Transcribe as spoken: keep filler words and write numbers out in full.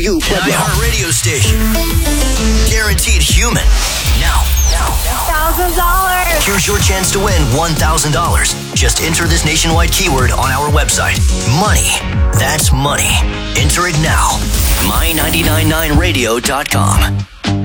you, Pueblo. An iHeart radio station. Guaranteed human. Now. Thousand dollars. Here's your chance to win one thousand dollars. Just enter this nationwide keyword on our website. Money. That's money. Enter it now. my nine nine nine radio dot com.